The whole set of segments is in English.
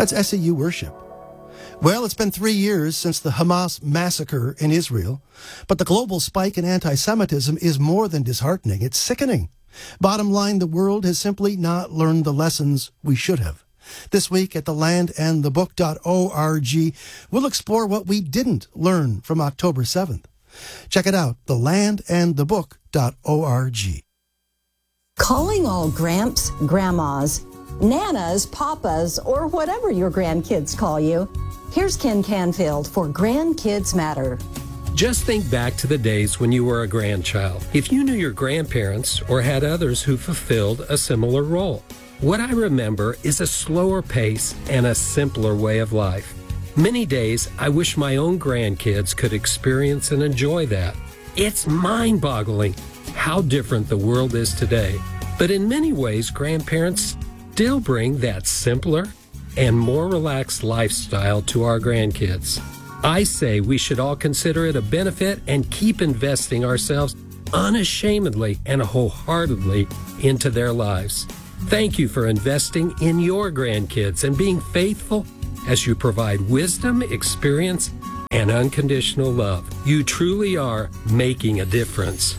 That's SEU Worship. Well, it's been 3 years since the Hamas massacre in Israel, but the global spike in anti-Semitism is more than disheartening. It's sickening. Bottom line, the world has simply not learned the lessons we should have. This week at thelandandthebook.org, we'll explore what we didn't learn from October 7th. Check it out, thelandandthebook.org. Calling all gramps, grandmas, nanas, papas, or whatever your grandkids call you. Here's Ken Canfield for Grandkids Matter. Just think back to the days when you were a grandchild. If you knew your grandparents or had others who fulfilled a similar role. What I remember is a slower pace and a simpler way of life. Many days I wish my own grandkids could experience and enjoy that. It's mind-boggling how different the world is today. But in many ways, grandparents still bring that simpler and more relaxed lifestyle to our grandkids. I say we should all consider it a benefit and keep investing ourselves unashamedly and wholeheartedly into their lives. Thank you for investing in your grandkids and being faithful as you provide wisdom, experience, and unconditional love. You truly are making a difference.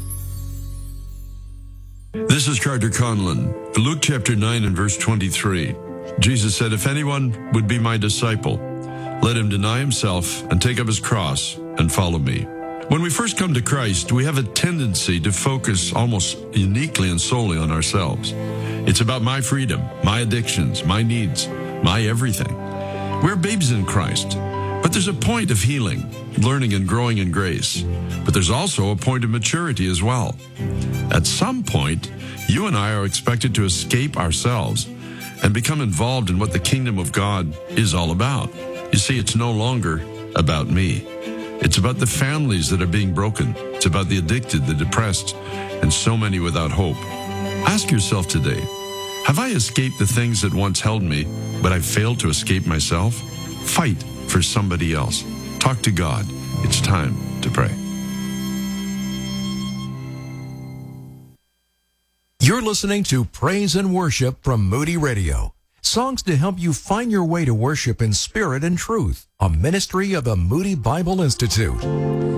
This is Carter Conlon. Luke chapter 9 and verse 23. Jesus said, "If anyone would be my disciple, let him deny himself and take up his cross and follow me." When we first come to Christ, we have a tendency to focus almost uniquely and solely on ourselves. It's about my freedom, my addictions, my needs, my everything. We're babes in Christ, but there's a point of healing, learning, and growing in grace. But there's also a point of maturity as well. At some point, you and I are expected to escape ourselves and become involved in what the kingdom of God is all about. You see, it's no longer about me. It's about the families that are being broken. It's about the addicted, the depressed, and so many without hope. Ask yourself today, have I escaped the things that once held me, but I failed to escape myself? Fight for somebody else. Talk to God. It's time to pray. You're listening to Praise and Worship from Moody Radio. Songs to help you find your way to worship in spirit and truth. A ministry of the Moody Bible Institute.